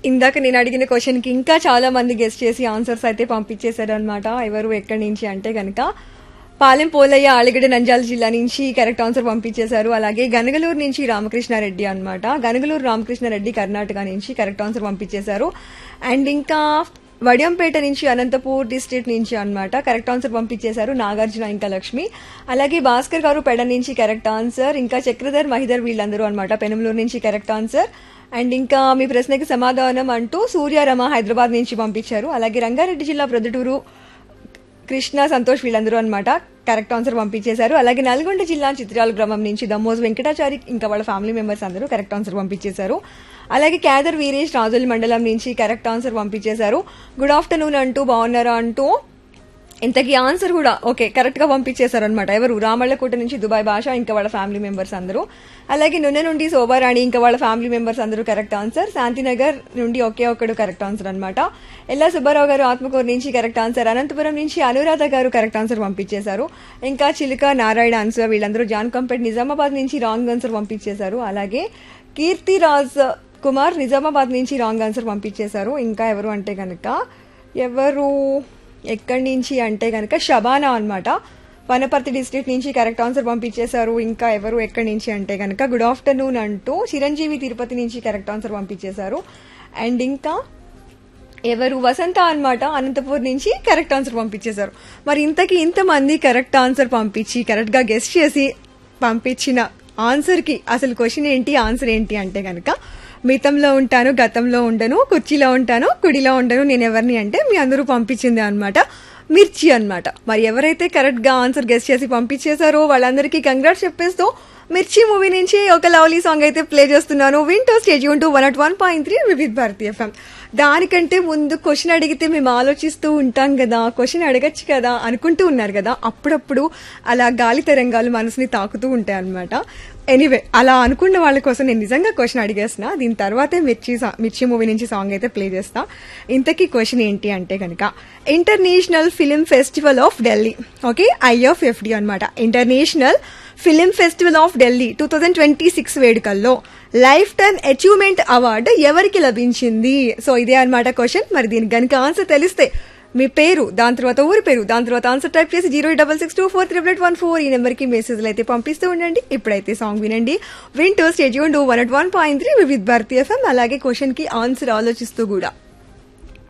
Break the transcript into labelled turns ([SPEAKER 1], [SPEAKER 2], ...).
[SPEAKER 1] ఇందాక నేను అడిగిన క్వశ్చన్ కి ఇంకా చాలా మంది గెస్ట్ చేసి ఆన్సర్స్ అయితే పంపించేశారు అనమాట. ఎవరు ఎక్కడి నుంచి అంటే గనక పాలెం పోలయ్య ఆలగడ్డ నంద్యాల జిల్లా నుంచి కరెక్ట్ ఆన్సర్ పంపించేశారు. అలాగే గనగలూరు నుంచి రామకృష్ణారెడ్డి అనమాట. గనగలూరు రామకృష్ణారెడ్డి కర్ణాటక నుంచి కరెక్ట్ ఆన్సర్ పంపించేశారు. అండ్ ఇంకా వడియంపేట నుంచి అనంతపూర్ డిస్ట్రిక్ట్ నుంచి అన్నమాట కరెక్ట్ ఆన్సర్ పంపించేశారు నాగార్జున ఇంకా లక్ష్మి. అలాగే భాస్కర్ గారు పెడ నుంచి కరెక్ట్ ఆన్సర్. ఇంకా చక్రధర్ మహిధర్ వీళ్ళందరూ అనమాట పెనంలూరు నుంచి కరెక్ట్ ఆన్సర్. అండ్ ఇంకా మీ ప్రశ్నకి సమాధానం అంటూ సూర్యారమ హైదరాబాద్ నుంచి పంపించారు. అలాగే రంగారెడ్డి జిల్లా ప్రొద్దుటూరు కృష్ణ సంతోష్ వీళ్ళందరూ అనమాట కరెక్ట్ ఆన్సర్ పంపించేశారు. అలాగే నల్గొండ జిల్లా చిత్రాల గ్రామం నుంచి దమ్మోజ్ వెంకటాచారి ఇంకా వాళ్ళ ఫ్యామిలీ మెంబర్స్ అందరూ కరెక్ట్ ఆన్సర్ పంపించేశారు. అలాగే కేదర్ వీరేష్ రాజుల మండలం నుంచి కరెక్ట్ ఆన్సర్ పంపించేశారు. గుడ్ ఆఫ్టర్నూన్ అంటూ బాగున్నారా అంటూ ఇంతకీ ఆన్సర్ కూడా ఓకే కరెక్ట్ గా పంపించేశారు అనమాట. ఎవరు రామళ్ళకోట నుంచి దుబాయ్ భాష ఇంకా వాళ్ళ ఫ్యామిలీ మెంబర్స్ అందరూ. అలాగే నున్నె నుండి శోభారాణి ఇంకా వాళ్ళ ఫ్యామిలీ మెంబర్స్ అందరూ కరెక్ట్ ఆన్సర్. శాంతినగర్ నుండి ఒకే ఒక్కడు కరెక్ట్ ఆన్సర్ అనమాట. ఎల్లా సుబ్బారావు గారు ఆత్మకూరు నుంచి కరెక్ట్ ఆన్సర్. అనంతపురం నుంచి అనురాధ గారు కరెక్ట్ ఆన్సర్ పంపించేశారు. ఇంకా చిలుక నారాయణ ఆన్సర్ వీళ్ళందరూ జాన్ కంపేట్ నిజామాబాద్ నుంచి రాంగ్ ఆన్సర్ పంపించేశారు. అలాగే కీర్తిరాజ్ కుమార్ నిజామాబాద్ నుంచి రాంగ్ ఆన్సర్ పంపించేశారు. ఇంకా ఎవరు అంటే కనుక ఎవరు ఎక్కడి నుంచి అంటే కనుక షబానా అనమాట వనపర్తి డిస్ట్రిక్ట్ నుంచి కరెక్ట్ ఆన్సర్ పంపించేశారు. ఇంకా ఎవరు ఎక్కడి నుంచి అంటే కనుక గుడ్ ఆఫ్టర్నూన్ అంటూ చిరంజీవి తిరుపతి నుంచి కరెక్ట్ ఆన్సర్ పంపించేశారు. అండ్ ఇంకా ఎవరు వసంత అనమాట అనంతపూర్ నుంచి కరెక్ట్ ఆన్సర్ పంపించేశారు. మరి ఇంతకీ ఇంతమంది కరెక్ట్ ఆన్సర్ పంపించి కరెక్ట్ గా గెస్ట్ చేసి పంపించిన ఆన్సర్ కి అసలు క్వశ్చన్ ఏంటి ఆన్సర్ ఏంటి అంటే కనుక మితంలో ఉంటాను గతంలో ఉండను కుర్చీలో ఉంటాను కుడిలో ఉండను నేను ఎవరిని అంటే మీ అందరూ పంపించింది అనమాట మిర్చి అనమాట. మరి ఎవరైతే కరెక్ట్ గా ఆన్సర్ గెస్ట్ చేసి పంపించేశారో వాళ్ళందరికీ కంగ్రాట్స్ చెప్పేస్తూ మిర్చి మూవీ నుంచి ఒక లవ్లీ సాంగ్ అయితే ప్లే చేస్తున్నాను. వింటూ స్టేజ్ యూన్ 101.3 వివిధ భారతి ఎఫ్ఎం. దానికంటే ముందు క్వశ్చన్ అడిగితే మేము ఆలోచిస్తూ ఉంటాం కదా క్వశ్చన్ అడగచ్చు కదా అనుకుంటూ ఉన్నారు కదా అప్పుడప్పుడు అలా గాలి తరంగాలు మనసుని తాకుతూ ఉంటాయి అనమాట. ఎనీవే అలా అనుకున్న వాళ్ళ కోసం నేను నిజంగా క్వశ్చన్ అడిగేస్తున్నా. దీని తర్వాతే మిర్చి మూవీ నుంచి సాంగ్ అయితే ప్లే చేస్తా. ఇంతకీ క్వశ్చన్ ఏంటి అంటే కనుక international film festival of Delhi okay IFFD అనమాట international film festival of Delhi 2026 వేడుకల్లో లైఫ్ టైమ్ అచీవ్మెంట్ అవార్డు ఎవరికి లభించింది? సో ఇదే అనమాట క్వశ్చన్. మరి దీనికి గనుక ఆన్సర్ తెలిస్తే మీ పేరు దాని తర్వాత ఊరి పేరు దాని తర్వాత ఆన్సర్ టైప్ చేసి 066243814 ఈ నెంబర్ కి మెసేజ్లు అయితే పంపిస్తూ ఉండండి. ఇప్పుడైతే సాంగ్ వినండి. వింటూ స్టేజ్ యూన్ 101.3 వివిధ భారతి ఎఫ్ఎం. అలాగే క్వశ్చన్ కి ఆన్సర్ ఆలోచిస్తూ కూడా